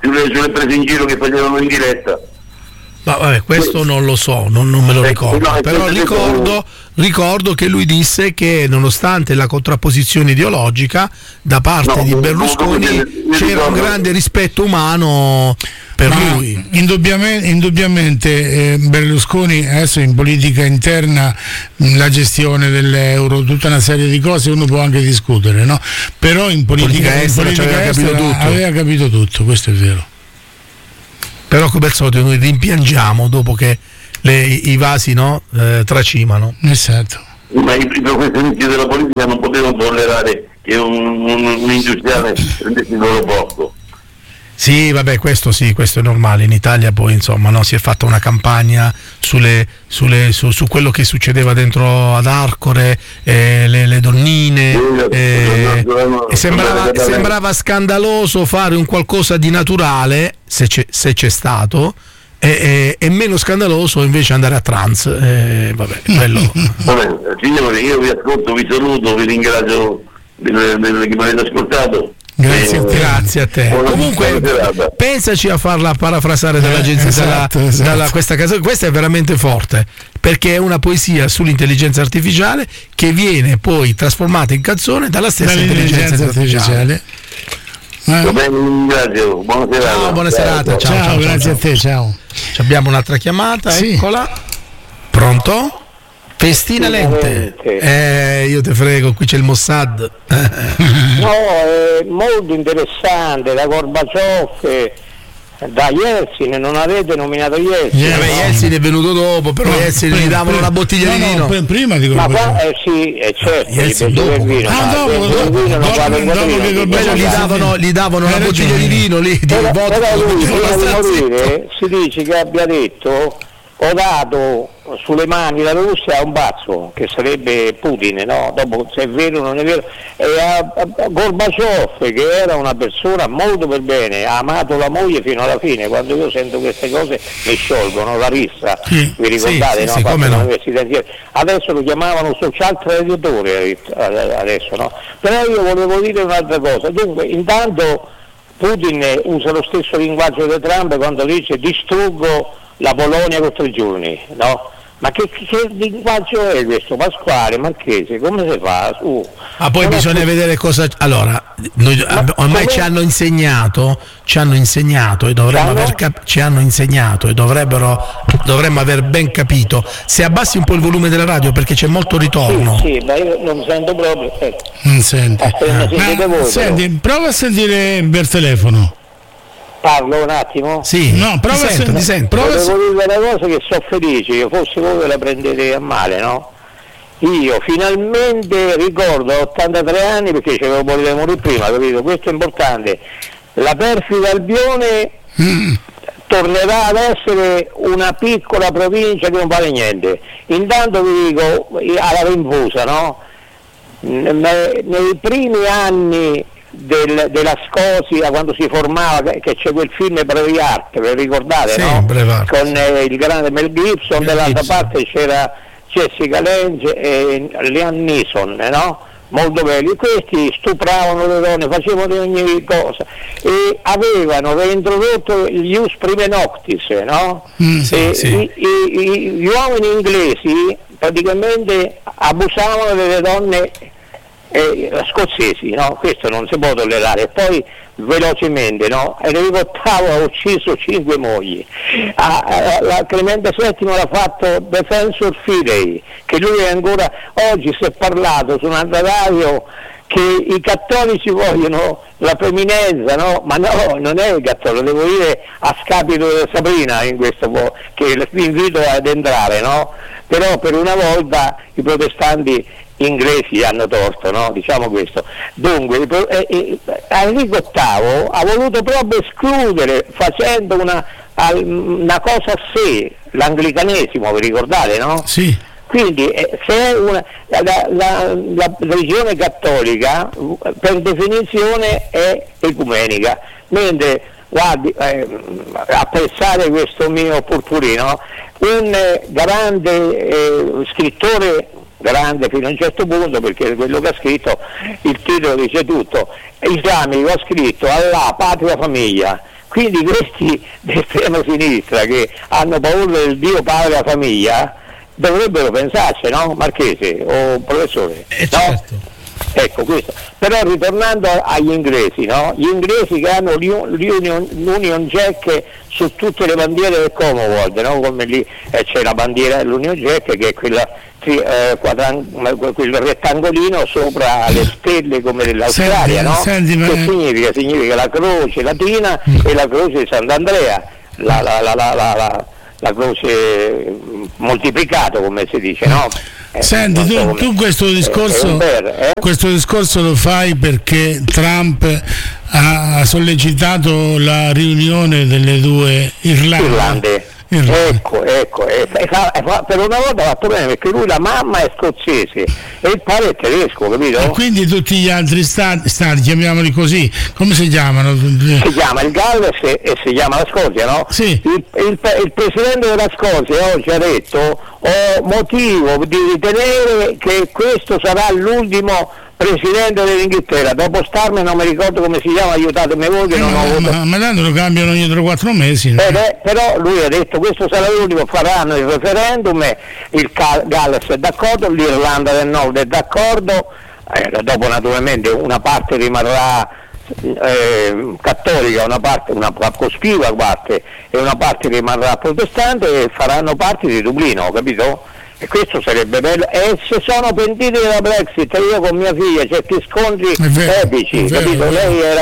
sulle prese in giro che facevano in diretta. Ma vabbè, questo non lo so, non me lo ricordo, però ricordo che lui disse che nonostante la contrapposizione ideologica da parte di Berlusconi c'era un grande rispetto umano per lui. Indubbiamente Berlusconi adesso in politica interna, la gestione dell'euro, tutta una serie di cose uno può anche discutere, no? Però in politica estera aveva capito tutto, questo è vero. Però come al solito noi rimpiangiamo dopo che i vasi tracimano. Esatto. Ma i professionisti della politica non potevano tollerare che un industriale prendesse il loro posto. Sì, vabbè, questo è normale. In Italia poi si è fatta una campagna su quello che succedeva dentro ad Arcore, le donnine, e sembrava scandaloso fare un qualcosa di naturale, se c'è stato, e meno scandaloso invece andare a trans. Vabbè, quello. Vabbè, signori, io vi ascolto, vi saluto, vi ringrazio che mi avete ascoltato. Grazie a te. Comunque pensaci a farla parafrasare dall'agenzia, dalla questa casa. Questa è veramente forte, perché è una poesia sull'intelligenza artificiale che viene poi trasformata in canzone dalla stessa intelligenza artificiale. Va bene, ringrazio. Buona serata. Ciao, buona serata. Ciao, grazie a te, ciao. Abbiamo un'altra chiamata, sì. Eccola. Pronto? Festina Lente. Io te frego, qui c'è il Mossad. No, è molto interessante, da Gorbaciov, da Yeltsin, non avete nominato Yeltsin? Yeltsin è venuto dopo, però Yeltsin gli davano una bottiglia di vino. Prima di Gorbaciov. Sì, certo, Yeltsin dopo. Gli davano una bottiglia di vino lì, di vodka. Però lui, prima di morire, si dice che abbia detto: ho dato sulle mani la Russia a un pazzo, che sarebbe Putin, no? Dopo, se è vero o non è vero, e a Gorbaciov, che era una persona molto per bene, ha amato la moglie fino alla fine. Quando io sento queste cose mi sciolgono la rissa, vi ricordate? Sì, come no? Adesso lo chiamavano social traditore, adesso, no? Però io volevo dire un'altra cosa. Dunque, intanto Putin usa lo stesso linguaggio di Trump quando dice: distruggo la Polonia con 3 giorni, no? Ma che linguaggio è questo, Pasquale Marchese? Come si fa? Poi bisogna vedere cosa. Allora, noi ormai ci hanno insegnato e dovremmo aver ben capito. Se abbassi un po' il volume della radio, perché c'è molto ritorno. Sì, ma io non sento proprio. Non sente. Senti, prova a sentire per telefono. Parlo un attimo? Sì, no, prova ti sento. Volevo dire una cosa, che sono felice, io forse voi la prendete a male, no? Io finalmente ricordo a 83 anni, perché c'avevo voluto morire prima, capito? Questo è importante. La perfida Albione tornerà ad essere una piccola provincia che non vale niente. Intanto vi dico, alla rinfusa, no? Nei primi anni della Scosia, quando si formava, che c'è quel film Braveheart, ve ricordate, no? Con il grande Mel Gibson, dall'altra parte c'era Jessica Lange e Liam Neeson, no? Molto belli. Questi stupravano le donne, facevano ogni cosa e avevano reintrodotto gli ius prime noctis, no? Gli uomini inglesi praticamente abusavano delle donne scozzesi, no? Questo non si può tollerare. Poi velocemente, no? Enrico VIII ha ucciso 5 mogli, Clemente VII l'ha fatto Defensor Fidei, che lui è ancora oggi, si è parlato su una radio che i cattolici vogliono la femminezza, no? Ma no, non è il cattolico, devo dire a scapito di Sabrina in questo, che vi invito ad entrare, no? Però per una volta i protestanti inglesi hanno torto, no? Diciamo questo. Dunque Enrico VIII ha voluto proprio escludere, facendo una cosa a sé, l'anglicanesimo, vi ricordate, no? Sì. Quindi se la religione cattolica per definizione è ecumenica, mentre guardi, apprezzare questo mio purpurino, un grande scrittore, grande fino a un certo punto, perché quello che ha scritto, il titolo dice tutto, islamico, ha scritto Allah, patria, famiglia. Quindi questi d'estrema sinistra che hanno paura del Dio Padre della famiglia dovrebbero pensarci, no? Marchese o professore? No? Certo. Ecco questo. Però ritornando agli inglesi, no? Gli inglesi che hanno l'Union Jack su tutte le bandiere del Commonwealth, no? Come lì c'è la bandiera dell'Union Jack che è quella quel rettangolino sopra le stelle come dell'Australia, no? Che significa? Significa la croce latina e la croce di Sant'Andrea, la croce moltiplicato, come si dice, no? Senti, tu questo discorso lo fai perché Trump ha sollecitato la riunione delle due Irlande. Ecco, per una volta ha fatto bene, perché lui la mamma è scozzese e il padre è tedesco, capito? E quindi tutti gli altri stati, chiamiamoli così, come si chiamano? Si chiama il Galles e si chiama la Scozia, no? Sì. Il presidente della Scozia oggi ha detto: ho motivo di ritenere che questo sarà l'ultimo presidente dell'Inghilterra. Dopo Starmer non mi ricordo come si chiama, aiutatemi voi che non ho avuto. Ma tanto lo cambiano ogni 3-4 mesi. Però lui ha detto questo sarà l'ultimo, faranno il referendum, il Galles è d'accordo, l'Irlanda del Nord è d'accordo, dopo naturalmente una parte rimarrà cattolica, una cospicua parte e una parte rimarrà protestante e faranno parte di Dublino, capito? E questo sarebbe bello. E se sono pentiti della Brexit, io con mia figlia certi scontri epici, capito? Lei era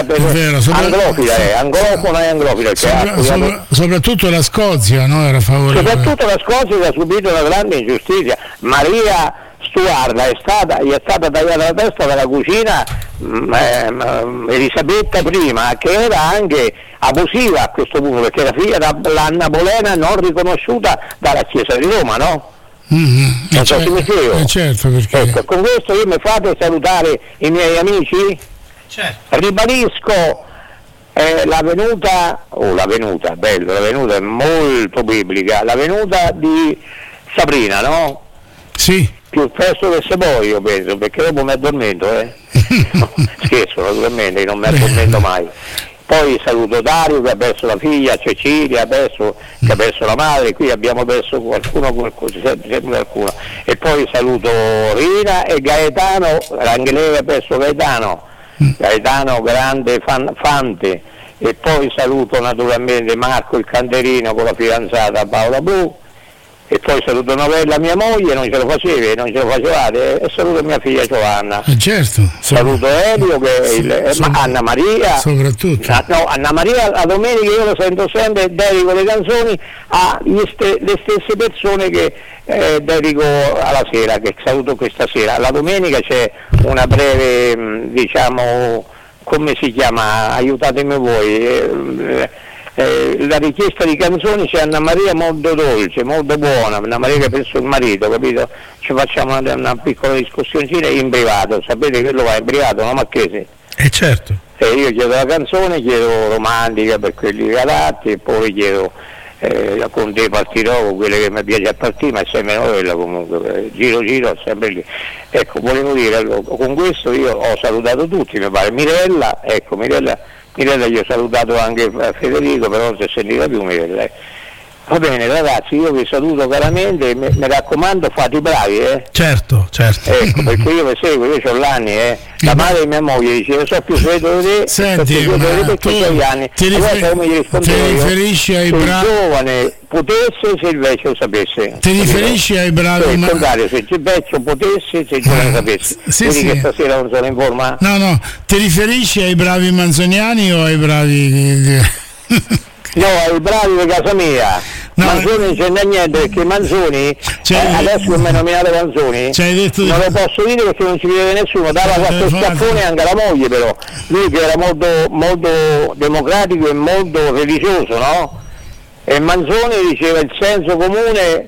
anglofila, soprattutto la Scozia, no? Era favorevole. Soprattutto la Scozia che ha subito una grande ingiustizia. Maria Stuart gli è stata tagliata la testa dalla cucina Elisabetta I, che era anche abusiva a questo punto, perché era figlia dell'Anna Bolena non riconosciuta dalla Chiesa di Roma, no? Non so se mi spiego. Certo, perché... Ecco, con questo io mi fate salutare i miei amici? Certo. Ribadisco la venuta è molto biblica, la venuta di Sabrina, no? Sì. Più presto che se poi, io penso, perché dopo mi addormento, Scherzo, naturalmente, non mi addormento mai. Poi saluto Dario che ha perso la figlia, Cecilia adesso che ha perso la madre, qui abbiamo perso qualcuno, e poi saluto Rina e Gaetano, anche lei ha perso Gaetano, grande fante, e poi saluto naturalmente Marco il canterino con la fidanzata Paola Blu, e poi saluto Novella, mia moglie, non ce lo facevate, e saluto mia figlia Giovanna. Certo. Saluto Elio, Anna Maria. Soprattutto. No, Anna Maria, la domenica io lo sento sempre, dedico le canzoni alle stesse persone che dedico alla sera, che saluto questa sera. La domenica c'è una breve, diciamo, come si chiama, aiutatemi voi, la richiesta di canzoni. C'è Anna Maria molto dolce, molto buona, Anna Maria che ha perso il marito, capito? Ci facciamo una piccola discussioncina in privato, sapete che quello va in privato, no Marchese? Certo. Io chiedo la canzone, chiedo romantica per quelli adatti, e poi chiedo con te partirò con quelle che mi piace a partire, ma è sempre novella comunque, giro sempre lì. Ecco, volevo dire, con questo io ho salutato tutti, mi pare. Mirella io ho salutato anche Federico, però non si è sentita più Mirella. Va bene ragazzi, io vi saluto caramente, mi raccomando, fate i bravi, Certo. Ecco, perché io vi seguo, io ho l'anni, La madre di mia moglie diceva: so più svedo di te. Senti, ma tu ti riferisci ai bravi, giovane potesse se il vecchio sapesse. Ti riferisci ai bravi, il contrario, se il vecchio potesse se il giovane sapesse. Quindi che stasera non sono in forma. No, ti riferisci ai bravi manzoniani o ai bravi No, ai bravi di casa mia. No, Manzoni non c'è niente, perché Manzoni adesso che mi ha nominato Manzoni non lo posso dire perché non ci vede nessuno, dava quattro schiaffoni anche alla moglie, però lui che era molto, molto democratico e molto religioso, no? E Manzoni diceva: il senso comune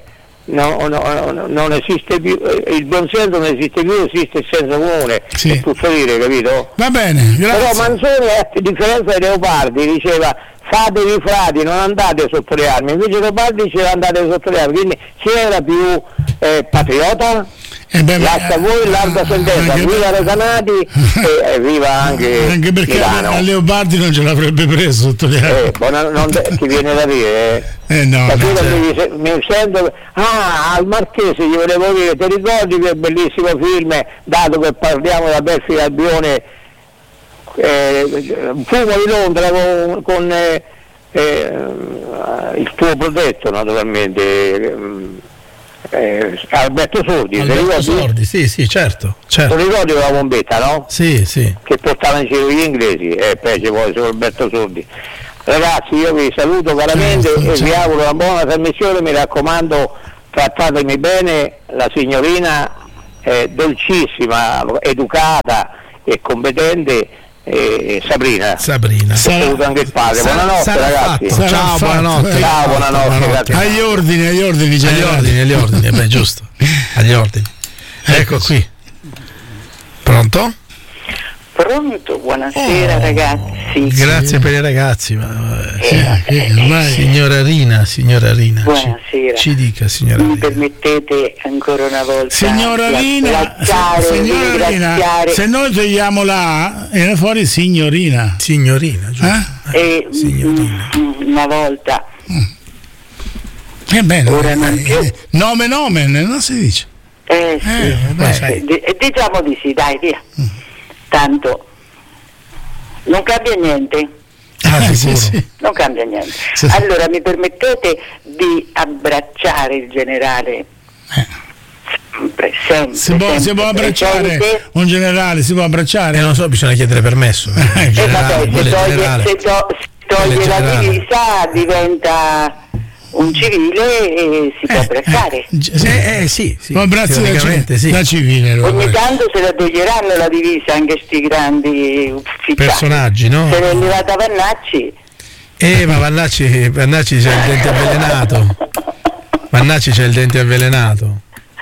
non esiste più, il buon senso non esiste più, esiste il senso comune, è tutto dire, capito? Va bene, grazie. Però Manzoni, a differenza di Leopardi, diceva: fatevi frati, non andate sotto le armi. Invece Leopardi diceva: andate sotto le armi. Quindi chi era più patriota? lascia voi l'alta sentenza, viva Recanati e viva anche perché Milano. a Leopardi non ce l'avrebbe preso ti viene da dire no, mi sento al Marchese gli volevo dire, ti ricordi quel bellissimo film, dato che parliamo da Belfi Albione, Fumo di Londra con il tuo protetto naturalmente, Alberto Sordi, sì, certo. Lo ricordi la bombetta, no? Sì. Che portava in giro gli inglesi e fece poi su Alberto Sordi. Ragazzi, io vi saluto caramente e vi auguro una buona trasmissione, mi raccomando, trattatemi bene, la signorina è dolcissima, educata e competente, Sabrina. Saluto anche il padre. Buonanotte ragazzi. Ciao, buonanotte. Ciao, buonanotte. Grazie. Agli ordini. Beh, giusto. Agli ordini. Ecco qui. Pronto? Pronto, buonasera ragazzi. Grazie per i ragazzi. Signora Rina. Buonasera. Ci dica, signora Rina. Mi permettete ancora una volta signora Rina, se noi togliamo la viene fuori signorina, giusto? Signorina. Una volta. Bene. Ora non più. Nomen, non si dice. Diciamo di sì, dai, via. Tanto non cambia niente. Sì. Non cambia niente. Sì. Allora mi permettete di abbracciare il generale? Sempre. Si può abbracciare un generale, si può abbracciare? Non so, bisogna chiedere permesso. Se toglie la divisa diventa un civile e si può abbracciare. Sì. Abbracci da civile. Ogni tanto se la toglieranno la divisa anche sti grandi ufficiali. Personaggi, no? Se l'è levata Vannacci. Ma Vannacci c'è il dente avvelenato.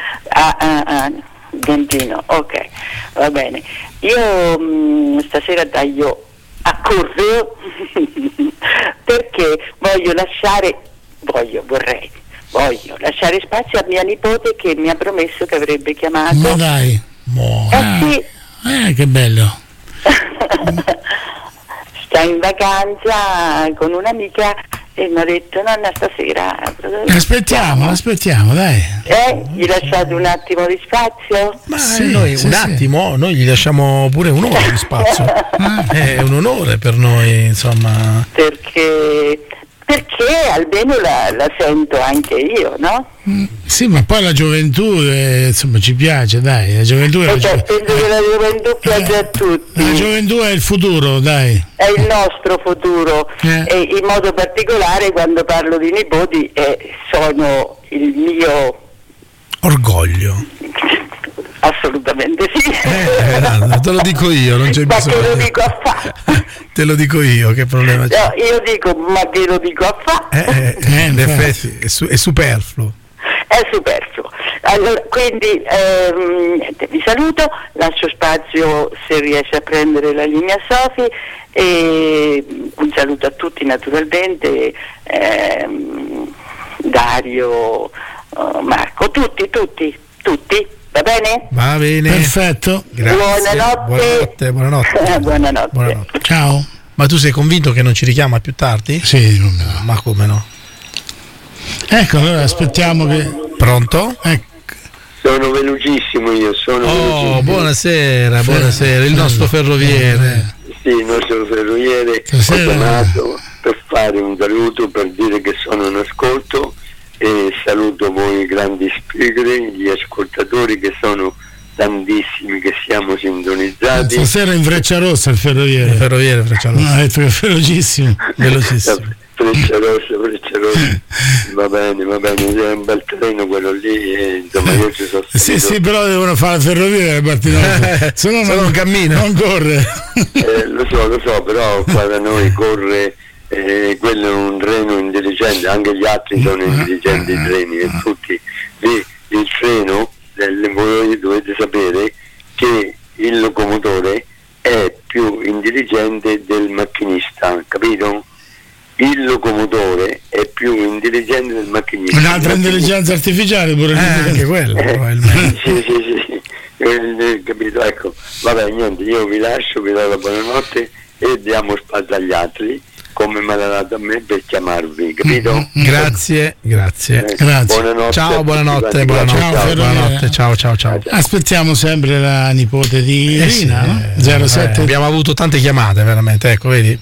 Dentino, ok, va bene. Io stasera taglio a correre perché voglio lasciare spazio a mia nipote che mi ha promesso che avrebbe chiamato. Ma dai. Sì. Che bello. Sta in vacanza con un'amica e mi ha detto nonna stasera aspettiamo dai. Gli lasciate un attimo di spazio? Ma noi noi gli lasciamo pure un'ora di spazio. È un onore per noi, insomma, perché almeno la sento anche io, no? Sì, ma poi la gioventù insomma ci piace, dai, la gioventù penso che la gioventù piace a tutti. La gioventù è il futuro, dai. È il nostro futuro e in modo particolare quando parlo di nipoti sono il mio orgoglio. Assolutamente sì. Te lo dico io, non c'è bisogno. Ma te lo dico a fa. Te lo dico io, che problema c'è? No, io dico, ma te lo dico a fa. In effetti è superfluo. È superfluo. Allora, quindi vi saluto, lascio spazio se riesce a prendere la linea Sofi e un saluto a tutti naturalmente, Dario, Marco, tutti. Va bene? Va bene. Perfetto. Grazie. Buonanotte. Ciao. Ma tu sei convinto che non ci richiama più tardi? Sì, ma come no? Ecco, allora aspettiamo che... Pronto? Ecco. Sono velocissimo io, velocissimo. Buonasera, il nostro ferroviere. Sì, il nostro ferroviere. Ho chiamato per fare un saluto, per dire che sono in ascolto e saluto voi grandi speaker, gli ascoltatori che sono tantissimi, che siamo sintonizzati. Stasera in Frecciarossa il ferroviere. Frecciarossa. No, ha detto che è velocissimo. Freccia rossa. Va bene, è un bel treno quello lì, insomma io ci sono stato. Sì, però devono fare la ferrovia se no non cammina, non corre. Lo so, però qua da noi corre, quello è un treno intelligente, anche gli altri sono intelligenti i treni, e tutti lì il treno, voi dovete sapere che il locomotore è più intelligente del macchinista, capito? il locomotore è più intelligente del macchinista. Un'altra intelligenza artificiale pure anche quella probabilmente. Sì. Capito? Ecco, vabbè, niente, io vi lascio, vi do la buonanotte e diamo spazio agli altri, come me l'ha dato a me, per chiamarvi, capito? Grazie. Buonanotte. Ciao, buonanotte. Ciao. Aspettiamo sempre la nipote di Irina, no? 07. Abbiamo avuto tante chiamate, veramente, ecco, vedi.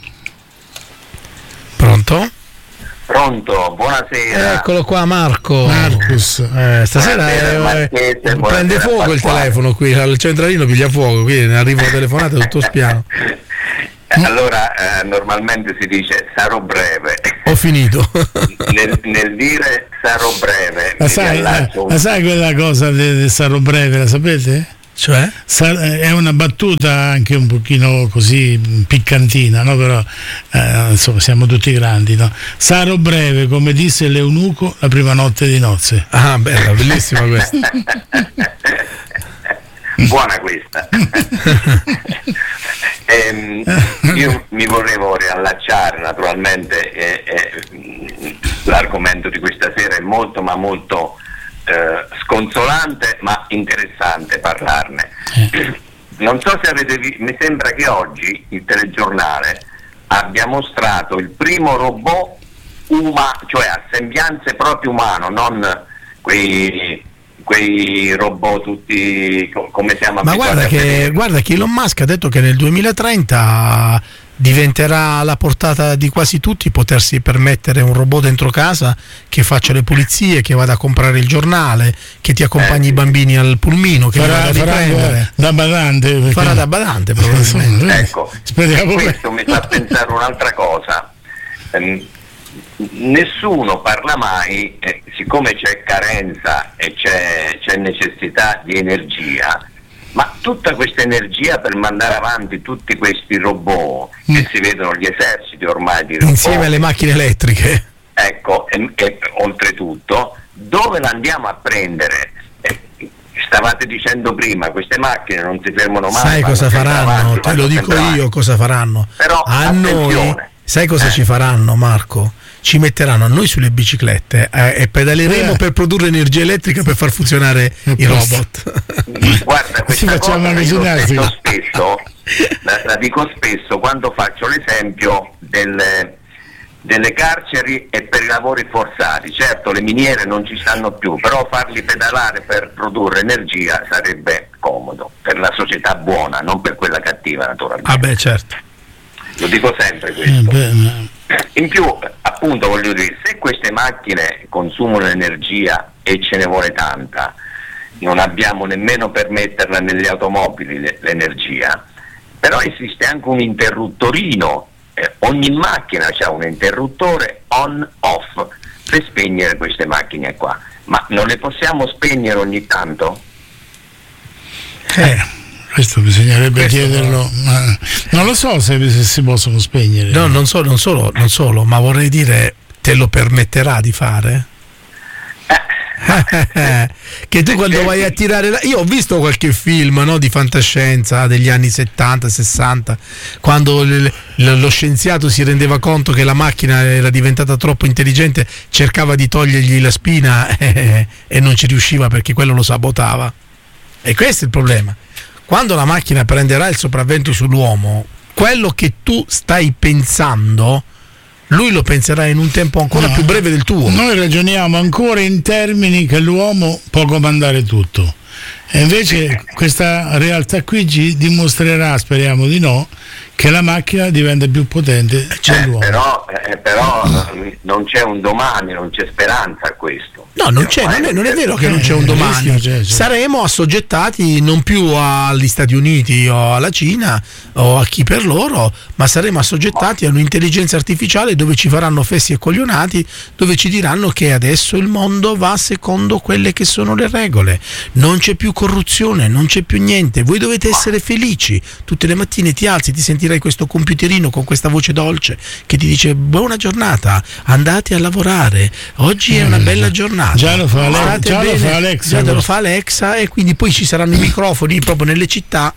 Pronto, buonasera. Eccolo qua, Marcus. Stasera prende fuoco il telefono qui, al centralino piglia fuoco, qui ne arrivano telefonate tutto spiano. Allora, normalmente si dice sarò breve. Ho finito. nel dire sarò breve, la sai quella cosa del sarò breve, la sapete? Cioè? È una battuta anche un pochino così piccantina, no? Però insomma siamo tutti grandi, no? Sarò breve, come disse l'eunuco la prima notte di nozze. Ah, bella, bellissima questa. Buona questa. Io mi volevo riallacciare, naturalmente l'argomento di questa sera è molto sconsolante ma interessante parlarne. Non so se avete visto, mi sembra che oggi il telegiornale abbia mostrato il primo robot cioè a sembianze proprio umano, non quei robot tutti come siamo abituati. Guarda che Elon Musk ha detto che nel 2030 diventerà alla portata di quasi tutti potersi permettere un robot dentro casa che faccia le pulizie, che vada a comprare il giornale, che ti accompagni i bambini al pulmino, che farà da badante. Farà da badante probabilmente. Ecco, questo mi fa pensare un'altra cosa. Nessuno parla mai, siccome c'è carenza e c'è necessità di energia, ma tutta questa energia per mandare avanti tutti questi robot che si vedono gli eserciti ormai di robot, insieme alle macchine elettriche, ecco, e oltretutto dove la andiamo a prendere? Stavate dicendo prima, queste macchine non si fermano mai. Sai cosa faranno? Te lo dico io cosa faranno. Però a noi, sai cosa ci faranno, Marco? Ci metteranno a noi sulle biciclette e pedaleremo per produrre energia elettrica per far funzionare i robot. Guarda, questa cosa io spesso la dico spesso quando faccio l'esempio delle carceri e per i lavori forzati. Certo, le miniere non ci stanno più, però farli pedalare per produrre energia sarebbe comodo per la società buona, non per quella cattiva, naturalmente. Ah beh, certo. Lo dico sempre questo. In più, appunto, voglio dire, se queste macchine consumano energia e ce ne vuole tanta, non abbiamo nemmeno per metterla nelle automobili l'energia, però esiste anche un interruttorino, ogni macchina ha un interruttore on-off per spegnere queste macchine qua, ma non le possiamo spegnere ogni tanto? Questo bisognerebbe chiederlo, ma non lo so se si possono spegnere. No, non solo, ma vorrei dire, te lo permetterà di fare? Che tu quando vai a tirare io ho visto qualche film, no, di fantascienza degli anni 70, 60, quando lo scienziato si rendeva conto che la macchina era diventata troppo intelligente, cercava di togliergli la spina e non ci riusciva perché quello lo sabotava. E questo è il problema. Quando la macchina prenderà il sopravvento sull'uomo, quello che tu stai pensando, lui lo penserà in un tempo ancora più breve del tuo. Noi ragioniamo ancora in termini che l'uomo può comandare tutto. E invece questa realtà qui ci dimostrerà, speriamo di no, che la macchina diventa più potente dell'uomo. Però non c'è un domani, non c'è speranza a questo. No, non è vero che non c'è un domani. Saremo assoggettati non più agli Stati Uniti o alla Cina o a chi per loro, ma saremo assoggettati a un'intelligenza artificiale dove ci faranno fessi e coglionati, dove ci diranno che adesso il mondo va secondo quelle che sono le regole. Non c'è più corruzione, non c'è più niente. Voi dovete essere felici. Tutte le mattine ti alzi, ti sentirai questo computerino con questa voce dolce che ti dice buona giornata, andate a lavorare, oggi è una bella giornata. Già lo fa Alexa, Alexa e quindi poi ci saranno i microfoni proprio nelle città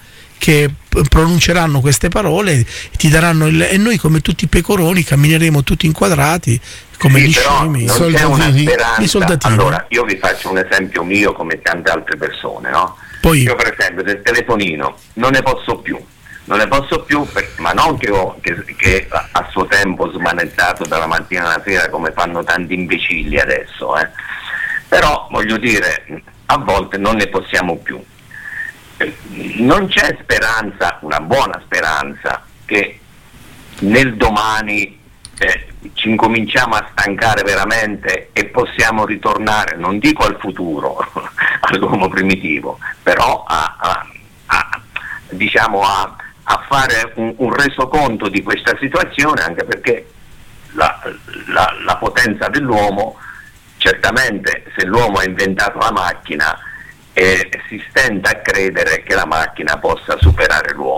che pronunceranno queste parole, ti daranno e noi come tutti i pecoroni cammineremo tutti inquadrati come gli scemi, non c'è una speranza. i soldatini. Allora, io vi faccio un esempio mio come tante altre persone, no? Poi, io per esempio del telefonino non ne posso più, ma non che a suo tempo smanettato dalla mattina alla sera come fanno tanti imbecilli adesso, però voglio dire, a volte non ne possiamo più. Non c'è speranza, una buona speranza, che nel domani ci incominciamo a stancare veramente e possiamo ritornare, non dico al futuro, all'uomo primitivo, però a fare un resoconto di questa situazione, anche perché la potenza dell'uomo, certamente se l'uomo ha inventato la macchina, si stenta a credere che la macchina possa superare l'uomo.